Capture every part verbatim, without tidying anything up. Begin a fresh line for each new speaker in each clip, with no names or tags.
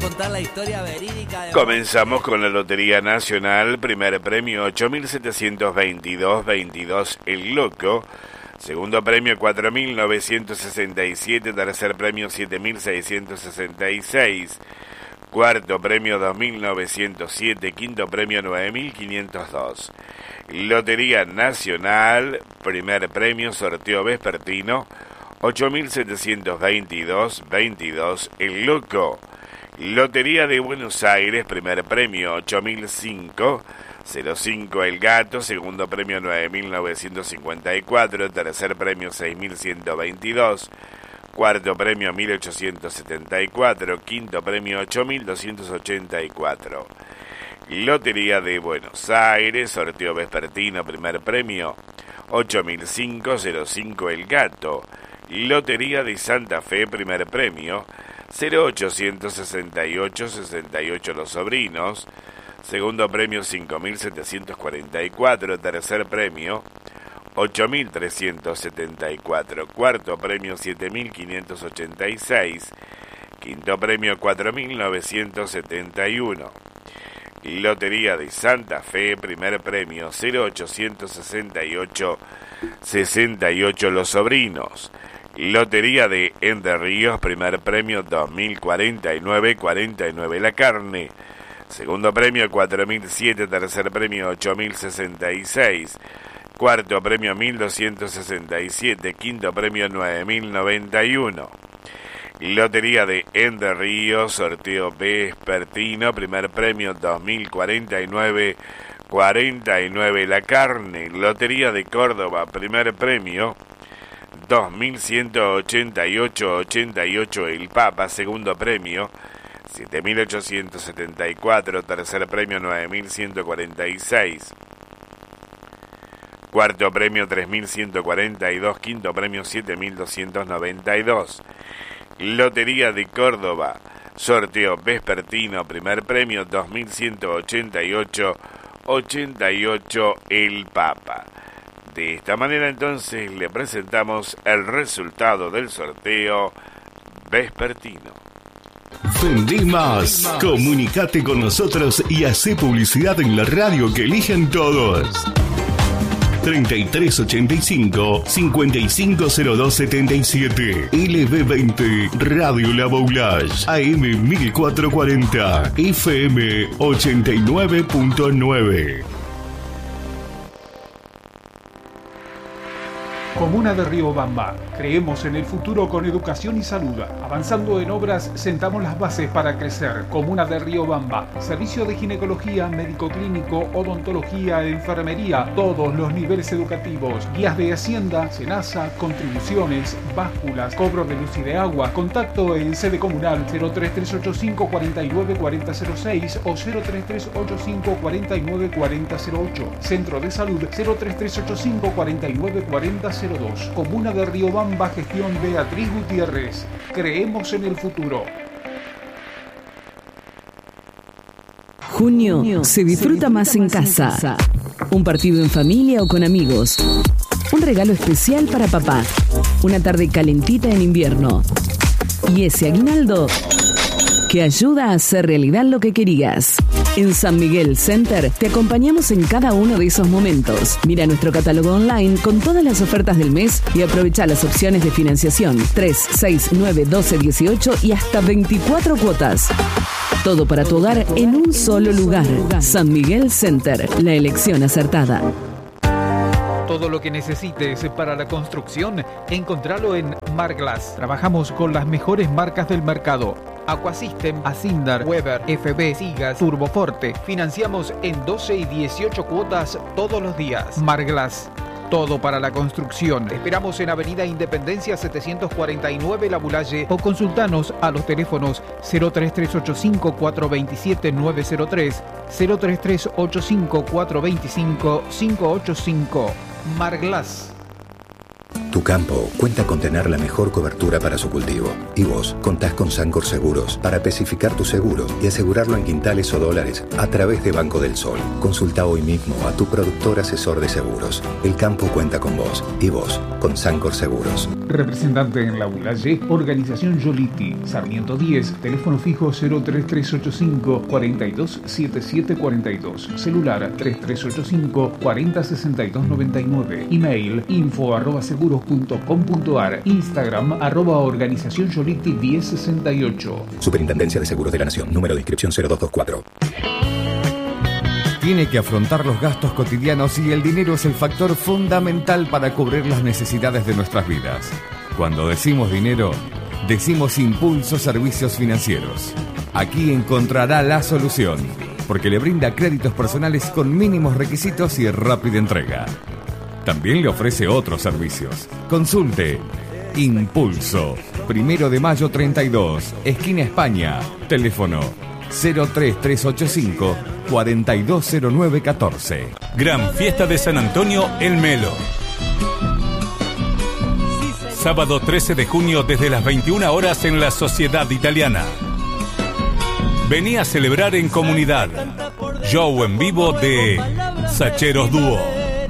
contar la historia verídica de...
Comenzamos con la Lotería Nacional, primer premio ocho mil setecientos veintidós, veintidós El Loco, segundo premio cuatro mil novecientos sesenta y siete, tercer premio siete mil seiscientos sesenta y seis, cuarto premio dos mil novecientos siete, quinto premio nueve mil quinientos dos. Lotería Nacional, primer premio sorteo vespertino ocho mil setecientos veintidós, veintidós El Loco. Lotería de Buenos Aires, primer premio ocho mil cinco, cero cinco El Gato, segundo premio nueve mil novecientos cincuenta y cuatro, tercer premio seis mil ciento veintidós, cuarto premio mil ochocientos setenta y cuatro, quinto premio ocho mil doscientos ochenta y cuatro. Lotería de Buenos Aires, sorteo vespertino, primer premio ocho mil cinco, cero cinco El Gato. Lotería de Santa Fe, primer premio cero ochocientos sesenta y ocho, sesenta y ocho Los Sobrinos, segundo premio cinco mil setecientos cuarenta y cuatro, tercer premio ocho mil trescientos setenta y cuatro, cuarto premio siete mil quinientos ochenta y seis, quinto premio cuatro mil novecientos setenta y uno. Lotería de Santa Fe, primer premio cero ochocientos sesenta y ocho, sesenta y ocho Los Sobrinos. Lotería de Entre Ríos, primer premio dos mil cuarenta y nueve, cuarenta y nueve La Carne, segundo premio cuatro mil siete, tercer premio ocho mil sesenta y seis, cuarto premio mil doscientos sesenta y siete, quinto premio nueve mil noventa y uno. Lotería de Entre Ríos, sorteo vespertino, primer premio dos mil cuarenta y nueve, cuarenta y nueve La Carne. Lotería de Córdoba, primer premio dos mil ciento ochenta y ocho, ochenta y ocho El Papa, segundo premio siete mil ochocientos setenta y cuatro, tercer premio nueve mil ciento cuarenta y seis, cuarto premio tres mil ciento cuarenta y dos, quinto premio siete mil doscientos noventa y dos. Lotería de Córdoba, sorteo vespertino, primer premio dos mil ciento ochenta y ocho, ochenta y ocho El Papa. De esta manera entonces le presentamos el resultado del sorteo vespertino.
Vendí más. Comunicate con nosotros y hacé publicidad en la radio que eligen todos. treinta y tres ochenta y cinco, cincuenta y cinco cero dos setenta y siete. L B veinte Radio La Boulage. A M mil cuatrocientos cuarenta. F M ochenta y nueve punto nueve.
Comuna de Riobamba. Creemos en el futuro con educación y salud. Avanzando en obras, sentamos las bases para crecer. Comuna de Riobamba. Servicio de ginecología, médico clínico, odontología, enfermería, todos los niveles educativos. Guías de Hacienda, Senasa, contribuciones, básculas, cobro de luz y de agua. Contacto en sede comunal cero tres tres ocho cinco, cuatro nueve cuatro cero cero seis o cero tres tres ocho cinco, cuatro nueve cuatro cero ocho. Centro de Salud cero tres tres ocho cinco, cuatro nueve cuatro cero dos. Comuna de Riobamba, gestión Beatriz Gutiérrez. Creemos en el futuro.
Junio se disfruta más en casa. Un partido en familia o con amigos. Un regalo especial para papá. Una tarde calentita en invierno. Y ese aguinaldo que ayuda a hacer realidad lo que querías. En San Miguel Center te acompañamos en cada uno de esos momentos. Mira nuestro catálogo online con todas las ofertas del mes y aprovecha las opciones de financiación tres, seis, nueve, doce, dieciocho y hasta veinticuatro cuotas. Todo para tu hogar en un solo lugar. San Miguel Center, la elección acertada.
Todo lo que necesites para la construcción, encontralo en Marglass. Trabajamos con las mejores marcas del mercado. Aquasystem, Asindar, Weber, F B, Sigas, Turboforte. Financiamos en doce y dieciocho cuotas todos los días. Marglass. Todo para la construcción. Te esperamos en Avenida Independencia setecientos cuarenta y nueve La Boulaye o consultanos a los teléfonos cero tres tres ocho cinco, cuatro dos siete, nueve cero tres, cero tres tres ocho cinco, cuatro dos cinco, cinco ocho cinco. Marglass.
Tu campo cuenta con tener la mejor cobertura para su cultivo. Y vos contás con Sancor Seguros para especificar tu seguro y asegurarlo en quintales o dólares a través de Banco del Sol. Consulta hoy mismo a tu productor asesor de seguros. El campo cuenta con vos y vos con Sancor Seguros.
Representante en la Bulaye, Organización Yoliti, Sarmiento diez, teléfono fijo cero tres tres ocho cinco, cuatro dos siete siete cuatro dos, celular tres tres ocho cinco, cuatro cero seis dos nueve nueve, email info arroba seguros punto com punto ar, Instagram arroba Organización Yoliti diez sesenta y ocho.
Superintendencia de Seguros de la Nación, número de inscripción cero dos dos cuatro.
Tiene que afrontar los gastos cotidianos y el dinero es el factor fundamental para cubrir las necesidades de nuestras vidas. Cuando decimos dinero, decimos Impulso Servicios Financieros. Aquí encontrará la solución, porque le brinda créditos personales con mínimos requisitos y rápida entrega. También le ofrece otros servicios. Consulte Impulso, Primero de Mayo treinta y dos, esquina España, teléfono cero tres tres ocho cinco, cuatro dos cero nueve uno cuatro.
Gran Fiesta de San Antonio en Melo. Sábado trece de junio desde las veintiuna horas en la Sociedad Italiana. Vení a celebrar en comunidad. Show en vivo de Sacheros Dúo.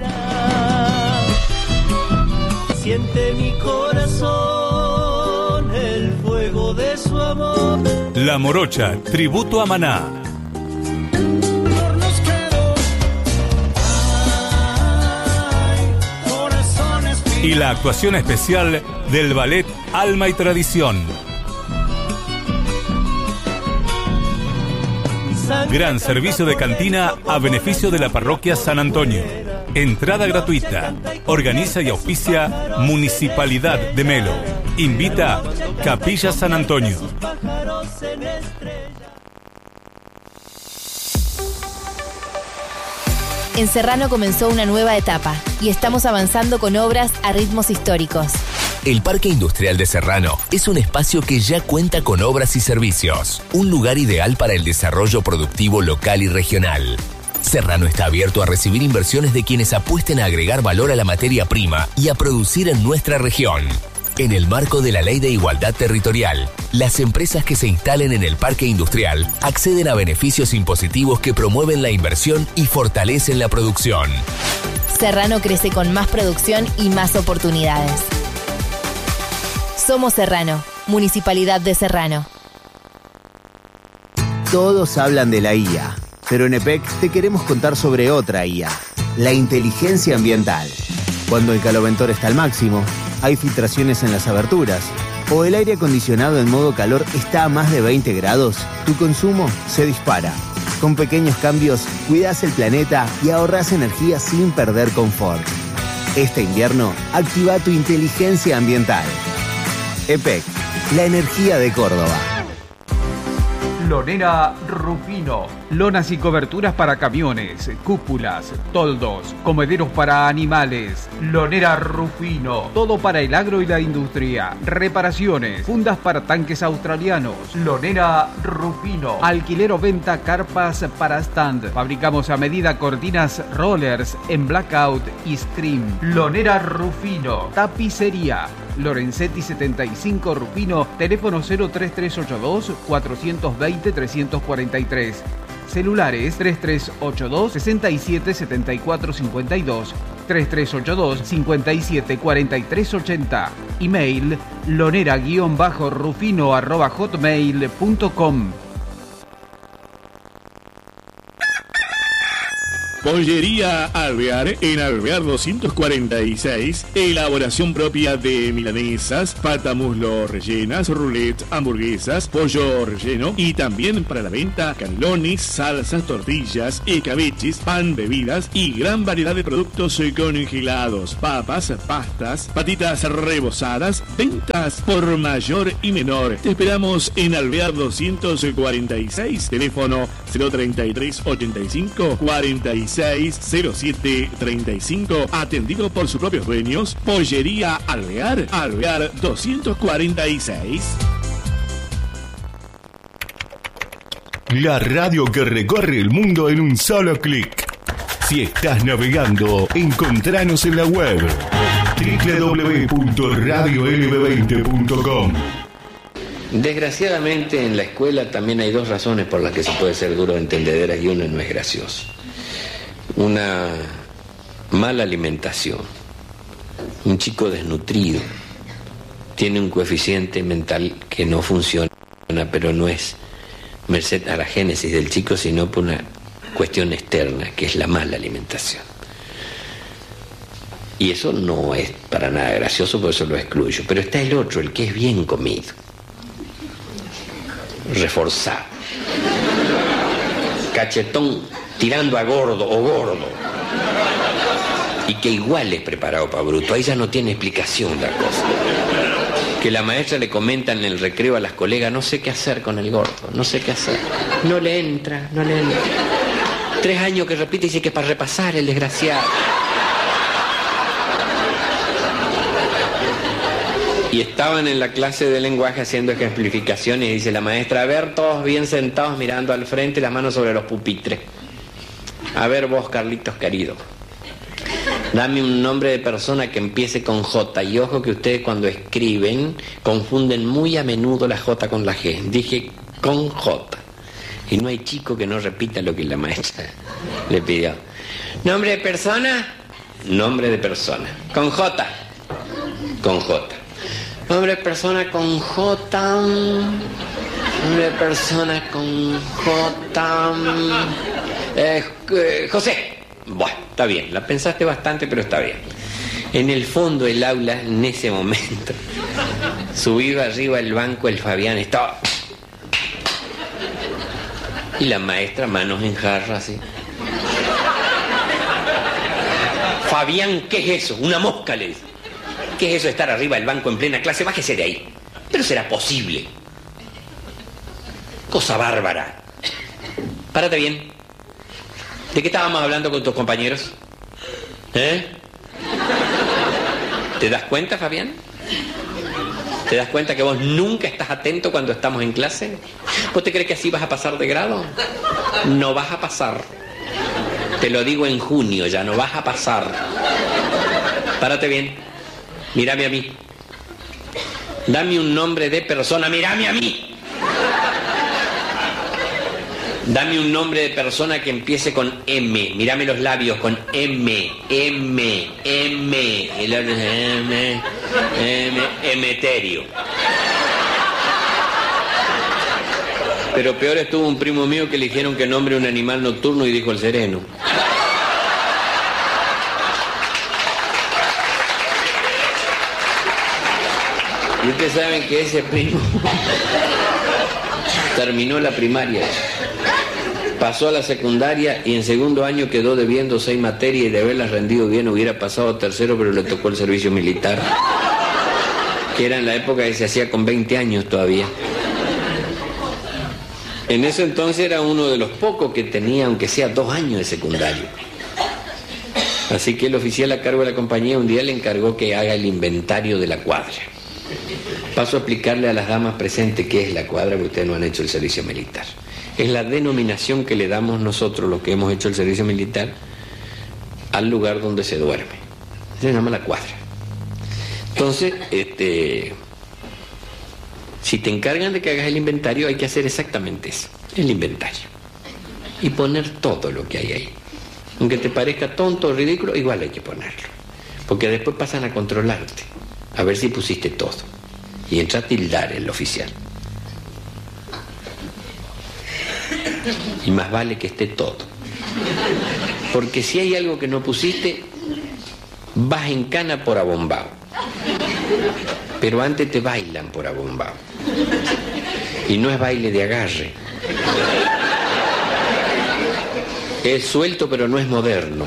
Siente mi corazón el fuego de su amor.
La Morocha, tributo a Maná. Y la actuación especial del ballet Alma y Tradición. Gran servicio de cantina a beneficio de la parroquia San Antonio. Entrada gratuita. Organiza y auspicia Municipalidad de Melo. Invita Capilla San Antonio.
En Serrano comenzó una nueva etapa y estamos avanzando con obras a ritmos históricos.
El Parque Industrial de Serrano es un espacio que ya cuenta con obras y servicios. Un lugar ideal para el desarrollo productivo local y regional. Serrano está abierto a recibir inversiones de quienes apuesten a agregar valor a la materia prima y a producir en nuestra región. En el marco de la Ley de Igualdad Territorial, las empresas que se instalen en el parque industrial acceden a beneficios impositivos que promueven la inversión y fortalecen la producción.
Serrano crece con más producción y más oportunidades. Somos Serrano, Municipalidad de Serrano.
Todos hablan de la I A, pero en E P E C te queremos contar sobre otra I A, la inteligencia ambiental. Cuando el caloventor está al máximo, hay filtraciones en las aberturas, o el aire acondicionado en modo calor está a más de veinte grados, tu consumo se dispara. Con pequeños cambios, cuidás el planeta y ahorrás energía sin perder confort. Este invierno, activa tu inteligencia ambiental. E P E C, la energía de Córdoba.
Lonera Rufino. Lonas y coberturas para camiones, cúpulas, toldos, comederos para animales. Lonera Rufino. Todo para el agro y la industria. Reparaciones, fundas para tanques australianos. Lonera Rufino. Alquiler o venta carpas para stand. Fabricamos a medida cortinas rollers en blackout y scream. Lonera Rufino. Tapicería. Lorenzetti setenta y cinco Rufino, teléfono cero tres tres ocho dos, cuatro dos cero, tres cuatro tres. Celulares tres tres ocho dos, seis siete siete cuatro cinco dos, tres tres ocho dos, cinco siete cuatro tres ocho cero. Email lonera-rufino arroba hotmail punto com.
Pollería Alvear, en Alvear doscientos cuarenta y seis, elaboración propia de milanesas, pata muslo rellenas, roulette, hamburguesas, pollo relleno y también para la venta canelones, salsas, tortillas, escabeches, pan, bebidas y gran variedad de productos congelados, papas, pastas, patitas rebozadas, ventas por mayor y menor. Te esperamos en Alvear doscientos cuarenta y seis, teléfono cero treinta y tres ochenta y cinco cuarenta y seis cero siete treinta y cinco, atendido por sus propios dueños. Pollería Alvear, Alvear doscientos cuarenta y seis.
La radio que recorre el mundo en un solo clic. Si estás navegando, encontranos en la web doble u doble u doble u punto radio l b veinte punto com.
Desgraciadamente en la escuela también hay dos razones por las que se puede ser duro de entendederas y una no es gracioso. Una mala alimentación. Un chico desnutrido tiene un coeficiente mental que no funciona, pero no es merced a la génesis del chico, sino por una cuestión externa, que es la mala alimentación. Y eso no es para nada gracioso, por eso lo excluyo. Pero está el otro, el que es bien comido, reforzado, cachetón tirando a gordo o gordo, y que igual es preparado para bruto. Ahí ya no tiene explicación la cosa. Que la maestra le comenta en el recreo a las colegas: no sé qué hacer con el gordo, no sé qué hacer. No le entra, no le entra. Tres años que repite y dice que es para repasar el desgraciado. Y estaban en la clase de lenguaje haciendo ejemplificaciones y dice la maestra: a ver, todos bien sentados mirando al frente, las manos sobre los pupitres. A ver vos, Carlitos querido, dame un nombre de persona que empiece con J. Y ojo que ustedes cuando escriben confunden muy a menudo la J con la G. Dije con J. Y no hay chico que no repita lo que la maestra le pidió. ¿Nombre de persona? Nombre de persona. Con J. Con J. Nombre de persona con J. Nombre de persona con J. Eh, eh, José. Bueno, está bien. La pensaste bastante, pero está bien. En el fondo del aula, en ese momento, subido arriba del banco, el Fabián estaba... Y la maestra, manos en jarra, así. Fabián, ¿qué es eso? Una mosca, le dice. ¿Qué es eso de estar arriba del banco en plena clase? Bájese de ahí. Pero será posible. Cosa bárbara. Párate bien. ¿De qué estábamos hablando con tus compañeros? ¿Eh? ¿Te das cuenta, Fabián? ¿Te das cuenta que vos nunca estás atento cuando estamos en clase? ¿Vos te crees que así vas a pasar de grado? No vas a pasar. Te lo digo en junio, ya no vas a pasar. Párate bien. Mírame a mí. Dame un nombre de persona. Mírame a mí. Dame un nombre de persona que empiece con M. Mírame los labios con M. M. M. El M. M. Emeterio. Pero peor estuvo un primo mío que le dijeron que nombre un animal nocturno y dijo el sereno. Y ustedes saben que ese primo terminó la primaria, pasó a la secundaria y en segundo año quedó debiendo seis materias y de haberlas rendido bien hubiera pasado a tercero, pero le tocó el servicio militar, que era en la época que se hacía con veinte años todavía. En ese entonces era uno de los pocos que tenía, aunque sea dos años de secundario. Así que el oficial a cargo de la compañía un día le encargó que haga el inventario de la cuadra. Paso a explicarle a las damas presentes qué es la cuadra, porque ustedes no han hecho el servicio militar. Es la denominación que le damos nosotros, los que hemos hecho el servicio militar, al lugar donde se duerme. Se llama la cuadra. Entonces, este, si te encargan de que hagas el inventario, hay que hacer exactamente eso, el inventario. Y poner todo lo que hay ahí. Aunque te parezca tonto o ridículo, igual hay que ponerlo. Porque después pasan a controlarte, a ver si pusiste todo. Y entra a tildar el oficial. Y más vale que esté todo. Porque si hay algo que no pusiste, vas en cana por abombado. Pero antes te bailan por abombado. Y no es baile de agarre. Es suelto pero no es moderno.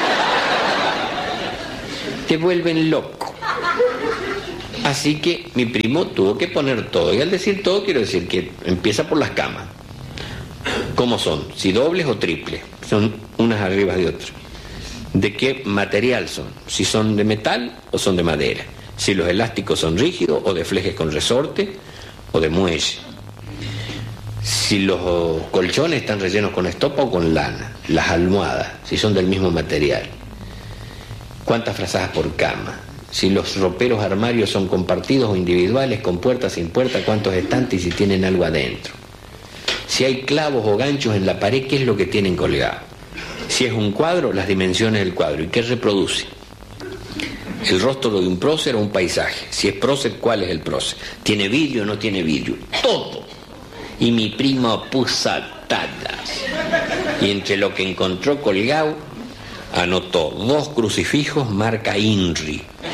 Te vuelven loco. Así que mi primo tuvo que poner todo. Y al decir todo quiero decir que empieza por las camas. ¿Cómo son? Si dobles o triples. Son unas arriba de otras. ¿De qué material son? Si son de metal o son de madera. Si los elásticos son rígidos o de flejes con resorte o de muelle. Si los colchones están rellenos con estopa o con lana. Las almohadas, si son del mismo material. ¿Cuántas frazadas por cama? si los roperos armarios son compartidos o individuales, con puerta, sin puerta, cuántos estantes y si tienen algo adentro. Si hay clavos o ganchos en la pared, ¿qué es lo que tienen colgado? Si es un cuadro, las dimensiones del cuadro. ¿Y qué reproduce? El rostro de un prócer o un paisaje. Si es prócer, ¿cuál es el prócer? ¿Tiene vidrio o no tiene vidrio? Todo. Y mi primo puso atadas. Y entre lo que encontró colgado, anotó dos crucifijos marca INRI.